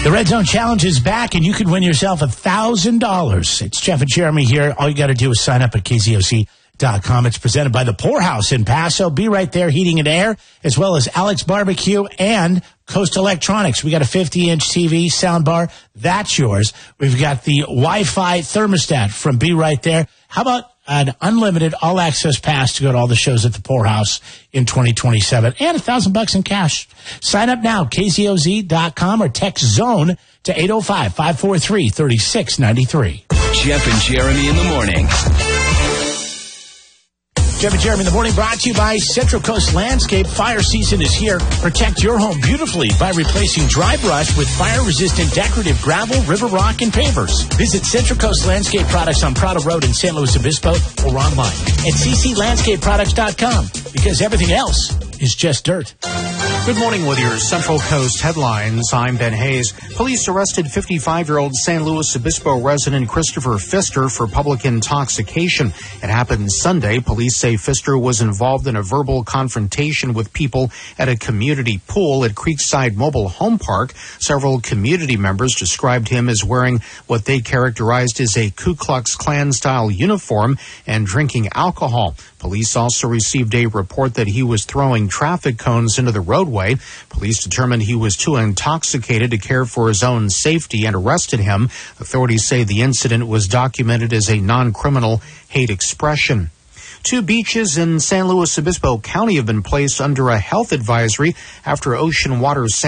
The Red Zone Challenge is back, and you could win yourself $1,000. It's Jeff and Jeremy here. All you got to do is sign up at KZOC.com. It's presented by the Poorhouse in Paso. Be Right There Heating and Air, as well as Alex Barbecue and Coast Electronics. We got a 50-inch TV soundbar. That's yours. We've got the Wi-Fi thermostat from Be Right There. How about an unlimited all-access pass to go to all the shows at the Poorhouse in 2027 and $1,000 in cash. Sign up now, KZOZ.com, or text ZONE to 805-543-3693. Jeff and Jeremy in the morning. Jeff and Jeremy in the morning, brought to you by Central Coast Landscape. Fire season is here. Protect your home beautifully by replacing dry brush with fire-resistant decorative gravel, river rock, and pavers. Visit Central Coast Landscape Products on Prado Road in San Luis Obispo or online at cclandscapeproducts.com, because everything else is just dirt. Good morning with your Central Coast headlines. I'm Ben Hayes. Police arrested 55-year-old San Luis Obispo resident Christopher Pfister for public intoxication. It happened Sunday. Police say Pfister was involved in a verbal confrontation with people at a community pool at Creekside Mobile Home Park. Several community members described him as wearing what they characterized as a Ku Klux Klan-style uniform and drinking alcohol. Police also received a report that he was throwing traffic cones into the roadway. Police determined he was too intoxicated to care for his own safety and arrested him. Authorities say the incident was documented as a non-criminal hate expression. 2 beaches in San Luis Obispo County have been placed under a health advisory after ocean water